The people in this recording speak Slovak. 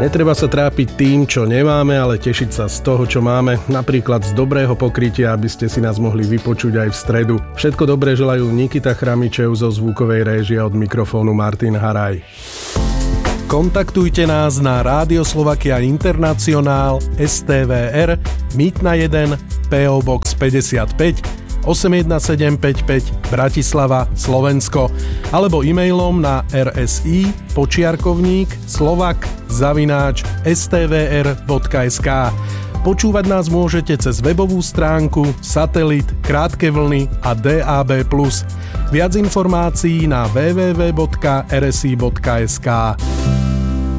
Netreba sa trápiť tým, čo nemáme, ale tešiť sa z toho, čo máme, napríklad z dobrého pokrytia, aby ste si nás mohli vypočuť aj v stredu. Všetko dobré želajú Nikita Chramičev zo zvukovej réžie, od mikrofónu Martin Haraj. Kontaktujte nás na Rádio Slovakia Internacionál STVR Mýtna 1 PO Box 55 81755 Bratislava, Slovensko, alebo e-mailom na rsi@slovak@stvr.sk. Počúvať nás môžete cez webovú stránku, satelit, krátke vlny a DAB+. Viac informácií na www.rsi.sk.